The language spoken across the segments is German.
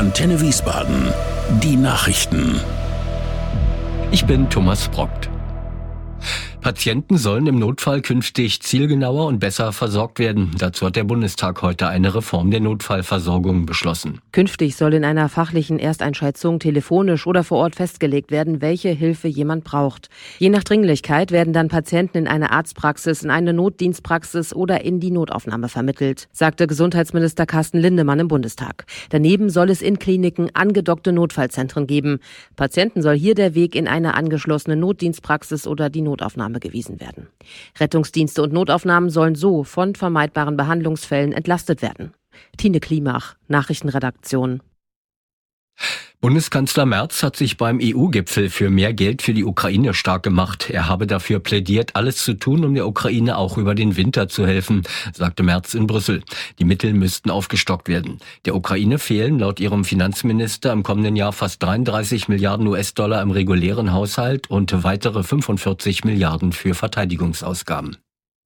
Antenne Wiesbaden. Die Nachrichten. Ich bin Thomas Brockt. Patienten sollen im Notfall künftig zielgenauer und besser versorgt werden. Dazu hat der Bundestag heute eine Reform der Notfallversorgung beschlossen. Künftig soll in einer fachlichen Ersteinschätzung telefonisch oder vor Ort festgelegt werden, welche Hilfe jemand braucht. Je nach Dringlichkeit werden dann Patienten in eine Arztpraxis, in eine Notdienstpraxis oder in die Notaufnahme vermittelt, sagte Gesundheitsminister Carsten Lindemann im Bundestag. Daneben soll es in Kliniken angedockte Notfallzentren geben. Patienten soll hier der Weg in eine angeschlossene Notdienstpraxis oder die Notaufnahme gewiesen werden. Rettungsdienste und Notaufnahmen sollen so von vermeidbaren Behandlungsfällen entlastet werden. Tine Klimach, Nachrichtenredaktion. Bundeskanzler Merz hat sich beim EU-Gipfel für mehr Geld für die Ukraine stark gemacht. Er habe dafür plädiert, alles zu tun, um der Ukraine auch über den Winter zu helfen, sagte Merz in Brüssel. Die Mittel müssten aufgestockt werden. Der Ukraine fehlen laut ihrem Finanzminister im kommenden Jahr fast 33 Milliarden US-Dollar im regulären Haushalt und weitere 45 Milliarden für Verteidigungsausgaben.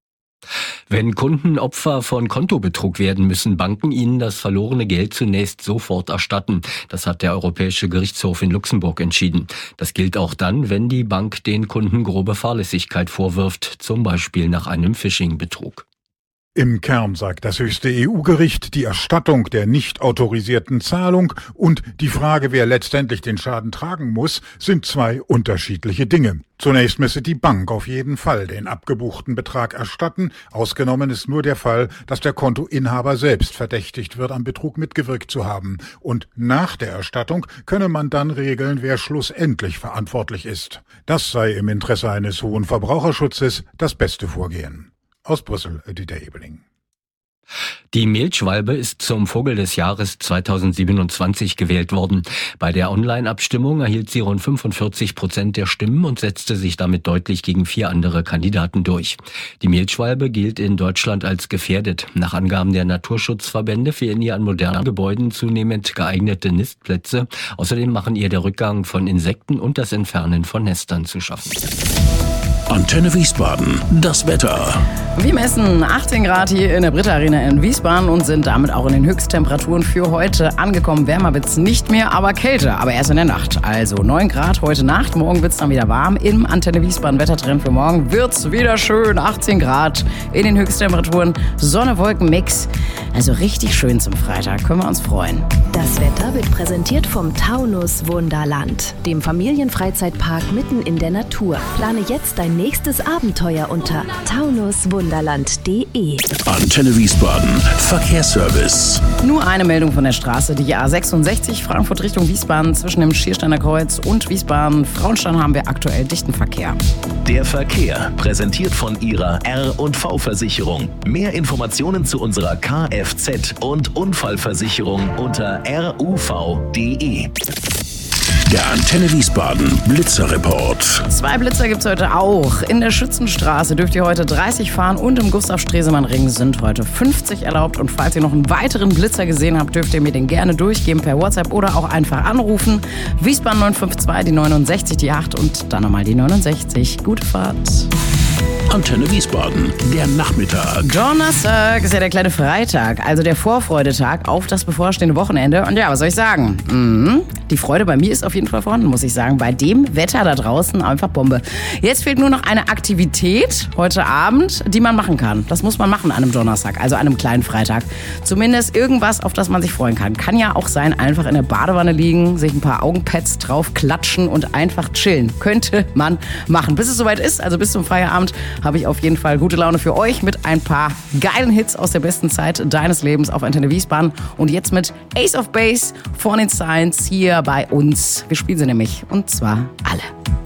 Wenn Kunden Opfer von Kontobetrug werden, müssen Banken ihnen das verlorene Geld zunächst sofort erstatten. Das hat der Europäische Gerichtshof in Luxemburg entschieden. Das gilt auch dann, wenn die Bank den Kunden grobe Fahrlässigkeit vorwirft, zum Beispiel nach einem Phishing-Betrug. Im Kern sagt das höchste EU-Gericht, die Erstattung der nicht autorisierten Zahlung und die Frage, wer letztendlich den Schaden tragen muss, sind zwei unterschiedliche Dinge. Zunächst müsse die Bank auf jeden Fall den abgebuchten Betrag erstatten. Ausgenommen ist nur der Fall, dass der Kontoinhaber selbst verdächtigt wird, am Betrug mitgewirkt zu haben. Und nach der Erstattung könne man dann regeln, wer schlussendlich verantwortlich ist. Das sei im Interesse eines hohen Verbraucherschutzes das beste Vorgehen. Aus Brüssel, Dieter Ebeling. Die Mehlschwalbe ist zum Vogel des Jahres 2027 gewählt worden. Bei der Online-Abstimmung erhielt sie rund 45% der Stimmen und setzte sich damit deutlich gegen 4 andere Kandidaten durch. Die Mehlschwalbe gilt in Deutschland als gefährdet. Nach Angaben der Naturschutzverbände fehlen ihr an modernen Gebäuden zunehmend geeignete Nistplätze. Außerdem machen ihr der Rückgang von Insekten und das Entfernen von Nestern zu schaffen. Antenne Wiesbaden, das Wetter. Wir messen 18 Grad hier in der Britta Arena in Wiesbaden und sind damit auch in den Höchsttemperaturen für heute angekommen. Wärmer wird's nicht mehr, aber kälter, aber erst in der Nacht. Also 9 Grad heute Nacht, morgen wird's dann wieder warm. Im Antenne Wiesbaden Wettertrend für morgen wird's wieder schön, 18 Grad in den Höchsttemperaturen. Sonne-Wolken-Mix, also richtig schön zum Freitag, können wir uns freuen. Das Wetter wird präsentiert vom Taunus Wunderland, dem Familienfreizeitpark mitten in der Natur. Plane jetzt dein nächstes Abenteuer unter taunuswunderland.de. Antenne Wiesbaden, Verkehrsservice. Nur eine Meldung von der Straße, die A66 Frankfurt Richtung Wiesbaden zwischen dem Schiersteiner Kreuz und Wiesbaden-Frauenstein haben wir aktuell dichten Verkehr. Der Verkehr, präsentiert von Ihrer R&V-Versicherung. Mehr Informationen zu unserer Kfz- und Unfallversicherung unter ruv.de. Der Antenne Wiesbaden Blitzerreport. 2 Blitzer gibt's heute auch. In der Schützenstraße dürft ihr heute 30 fahren und im Gustav-Stresemann-Ring sind heute 50 erlaubt. Und falls ihr noch einen weiteren Blitzer gesehen habt, dürft ihr mir den gerne durchgeben per WhatsApp oder auch einfach anrufen. Wiesbaden 952, die 69, die 8 und dann nochmal die 69. Gute Fahrt. Antenne Wiesbaden, der Nachmittag. Donnerstag ist ja der kleine Freitag, also der Vorfreudetag auf das bevorstehende Wochenende. Und ja, was soll ich sagen? Die Freude bei mir ist auf jeden Fall vorhanden, muss ich sagen. Bei dem Wetter da draußen einfach Bombe. Jetzt fehlt nur noch eine Aktivität heute Abend, die man machen kann. Das muss man machen an einem Donnerstag, also an einem kleinen Freitag. Zumindest irgendwas, auf das man sich freuen kann. Kann ja auch sein, einfach in der Badewanne liegen, sich ein paar Augenpads drauf klatschen und einfach chillen. Könnte man machen. Bis es soweit ist, also bis zum Feierabend, habe ich auf jeden Fall gute Laune für euch mit ein paar geilen Hits aus der besten Zeit deines Lebens auf Antenne Wiesbaden. Und jetzt mit Ace of Base von den Science hier bei uns. Wir spielen sie nämlich, und zwar alle.